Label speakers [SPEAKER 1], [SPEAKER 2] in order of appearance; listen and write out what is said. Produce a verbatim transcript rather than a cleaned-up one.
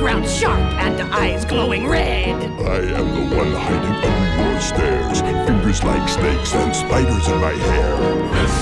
[SPEAKER 1] eyebrows sharp and eyes glowing red.
[SPEAKER 2] I am the one hiding under your stairs, fingers like snakes and spiders in my hair.